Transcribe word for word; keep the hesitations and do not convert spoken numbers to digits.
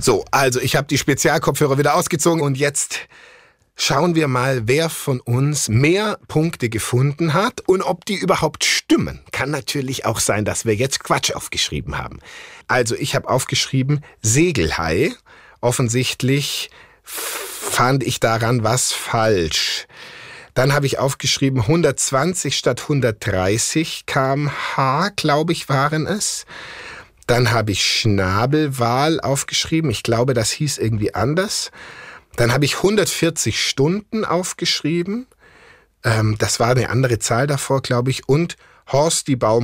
So, also ich habe die Spezialkopfhörer wieder ausgezogen und jetzt schauen wir mal, wer von uns mehr Punkte gefunden hat und ob die überhaupt stimmen. Kann natürlich auch sein, dass wir jetzt Quatsch aufgeschrieben haben. Also ich habe aufgeschrieben Segelhai. Offensichtlich fand ich daran was falsch. Dann habe ich aufgeschrieben hundertzwanzig statt hundertdreißig Kilometer pro Stunde, glaube ich, waren es. Dann habe ich Schnabelwal aufgeschrieben. Ich glaube, das hieß irgendwie anders. Dann habe ich hundertvierzig Stunden aufgeschrieben. Ähm, das war eine andere Zahl davor, glaube ich. Und Horst die Baum